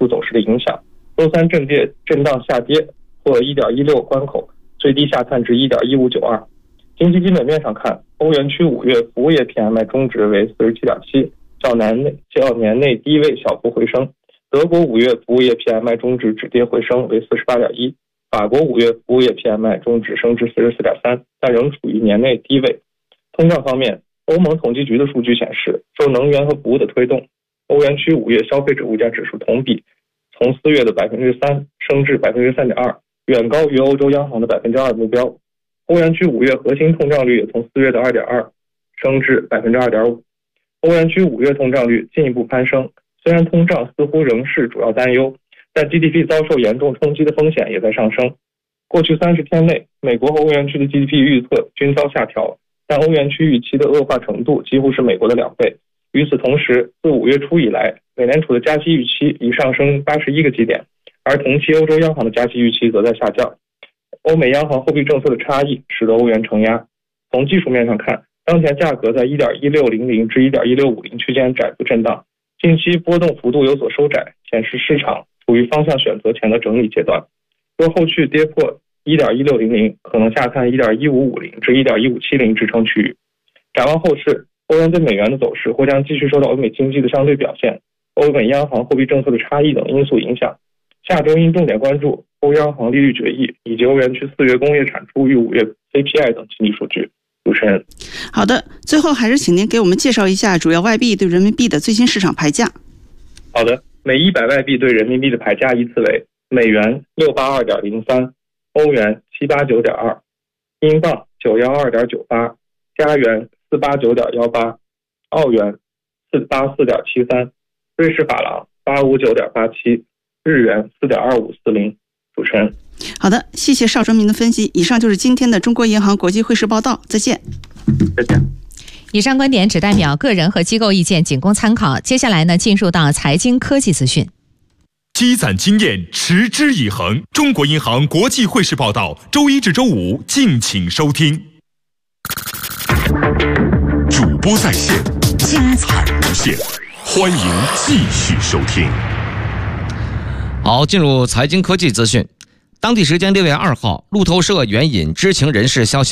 数走势的影响，周三震荡下跌，破 1.16 关口，最低下探至 1.1592。经济基本面上看，欧元区5月服务业 PMI 中值为 47.7， 较年内低位小幅回升。德国5月服务业 PMI 中值止跌回升为 48.1， 法国5月服务业 PMI 中值升至 44.3， 但仍处于年内低位。通胀方面，欧盟统计局的数据显示，受能源和服务的推动，欧元区5月消费者物价指数同比从4月的 3% 升至 3.2%， 远高于欧洲央行的 2% 目标。欧元区5月核心通胀率也从4月的 2.2 升至 2.5%。 欧元区5月通胀率进一步攀升，虽然通胀似乎仍是主要担忧，但 GDP 遭受严重冲击的风险也在上升。过去30天内，美国和欧元区的 GDP 预测均遭下调，但欧元区预期的恶化程度几乎是美国的2倍。与此同时，自5月初以来，美联储的加息预期已上升81个基点，而同期欧洲央行的加息预期则在下降。欧美央行货币政策的差异使得欧元承压。从技术面上看，当前价格在 1.1600 至 1.1650 区间窄幅震荡，近期波动幅度有所收窄，显示市场处于方向选择前的整理阶段。若后续跌破 1.1600， 可能下探 1.1550 至 1.1570 支撑区域。展望后市，欧元对美元的走势或将继续受到欧美经济的相对表现、欧美央行货币政策的差异等因素影响。下周应重点关注欧央行利率决议以及欧元区4月工业产出与5月 CPI 等经济数据。主持人， 好的，最后还是请您给我们介绍一下主要外币对人民币的最新市场牌价。 好的，每100外币对人民币的牌价依次为：美元 682.03， 欧元 789.2， 英镑 912.98， 加元 489.18， 澳元 484.73， 瑞士法郎 859.87， 日元 4.2540。 主持人， 好的，谢谢邵哲明的分析。以上就是今天的中国银行国际汇市报道，再见。 再见。 以上观点只代表个人和机构意见，仅供参考。接下来呢，进入到财经科技资讯。 积攒经验，持之以恒。中国银行国际汇市报道，周一至周五敬请收听。主播在线，精彩无限，欢迎继续收听。 好，进入财经科技资讯。当地时间6月2号，路透社援引知情人士消息